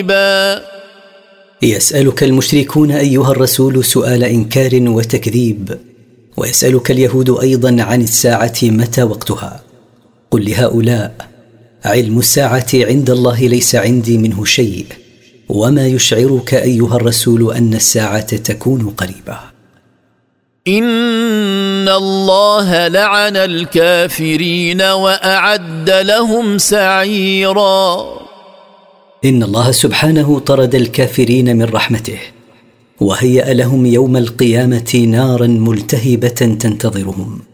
يسألك المشركون أيها الرسول سؤال إنكار وتكذيب، ويسألك اليهود أيضا عن الساعة متى وقتها. قل لهؤلاء: علم الساعة عند الله، ليس عندي منه شيء، وما يشعرك أيها الرسول أن الساعة تكون قريبة. إن الله لعن الكافرين وأعد لهم سعيرا. إن الله سبحانه طرد الكافرين من رحمته، وهيأ لهم يوم القيامة نارا ملتهبة تنتظرهم.